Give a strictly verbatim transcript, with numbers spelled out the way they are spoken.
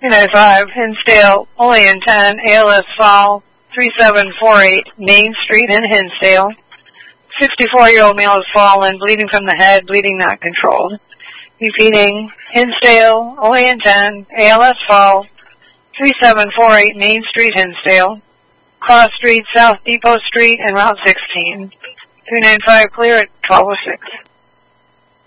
two ninety-five, Hinsdale, Olean ten, A L S fall, three seven four eight, Main Street in Hinsdale. sixty-four-year-old male has fallen, bleeding from the head, bleeding not controlled. Repeating, Hinsdale, Olean ten, A L S fall, three seven four eight, Main Street, Hinsdale. Cross Street, South Depot Street, and Route sixteen. two ninety-five clear at twelve oh six.